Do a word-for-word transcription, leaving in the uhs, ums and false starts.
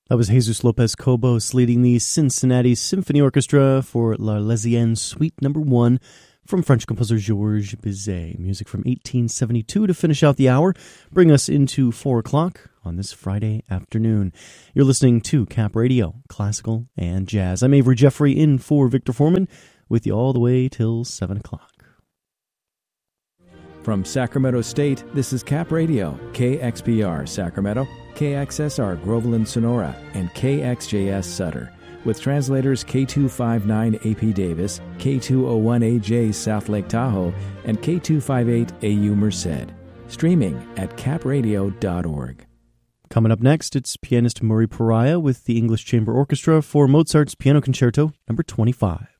That was Jesus Lopez Cobos leading the Cincinnati Symphony Orchestra for L'Arlésienne Suite Number One from French composer Georges Bizet. Music from eighteen seventy-two to finish out the hour, bring us into four o'clock on this Friday afternoon. You're listening to Cap Radio, Classical and Jazz. I'm Avery Jeffrey in for Victor Foreman, with you all the way till seven o'clock. From Sacramento State, this is Cap Radio, K X P R Sacramento, K X S R Groveland Sonora, and K X J S Sutter, with translators K two fifty-nine A P Davis, K two oh one A J South Lake Tahoe, and K two fifty-eight A U Merced. Streaming at cap radio dot org. Coming up next, it's pianist Murray Pariah with the English Chamber Orchestra for Mozart's Piano Concerto Number twenty-five.